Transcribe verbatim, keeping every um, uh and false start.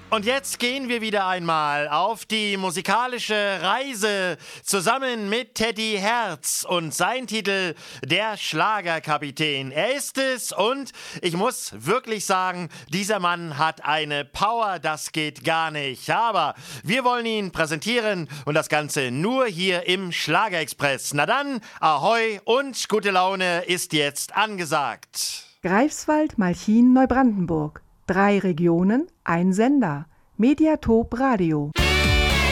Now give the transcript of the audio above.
Und jetzt gehen wir wieder einmal auf die musikalische Reise zusammen mit Teddy Herz und sein Titel Der Schlagerkapitän. Er ist es und ich muss wirklich sagen, dieser Mann hat eine Power, das geht gar nicht. Aber wir wollen ihn präsentieren und das Ganze nur hier im Schlagerexpress. Na dann, Ahoi und gute Laune ist jetzt angesagt. Greifswald, Malchin, Neubrandenburg. Drei Regionen, ein Sender. Mediatop Radio.